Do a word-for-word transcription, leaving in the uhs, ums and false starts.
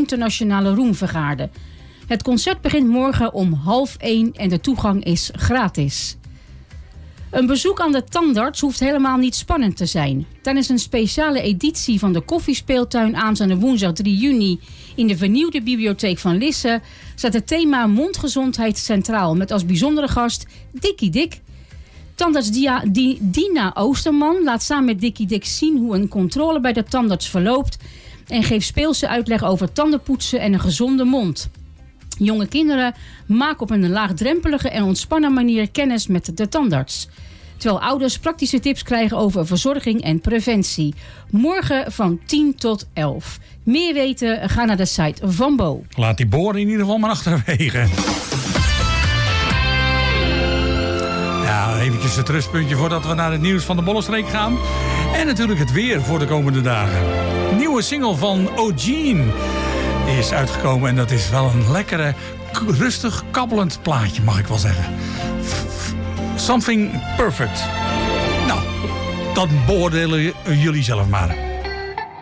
internationale roem vergaarde. Het concert begint morgen om half één en de toegang is gratis. Een bezoek aan de tandarts hoeft helemaal niet spannend te zijn. Tijdens een speciale editie van de Koffiespeeltuin aanstaande woensdag drie juni in de vernieuwde bibliotheek van Lisse staat het thema mondgezondheid centraal met als bijzondere gast Dikkie Dik. Tandarts Dia, Di, Dina Oosterman laat samen met Dikkie Dik zien hoe een controle bij de tandarts verloopt en geeft speelse uitleg over tandenpoetsen en een gezonde mond. Jonge kinderen maken op een laagdrempelige en ontspannen manier kennis met de tandarts. Terwijl ouders praktische tips krijgen over verzorging en preventie. Morgen van tien tot elf. Meer weten? Ga naar de site van Bo. Laat die boren in ieder geval maar achterwege. Ja, eventjes het rustpuntje voordat we naar het nieuws van de Bollenstreek gaan. En natuurlijk het weer voor de komende dagen. Nieuwe single van O'Gene is uitgekomen en dat is wel een lekkere, rustig kabbelend plaatje, mag ik wel zeggen. Something Perfect. Nou, dat beoordelen jullie zelf maar.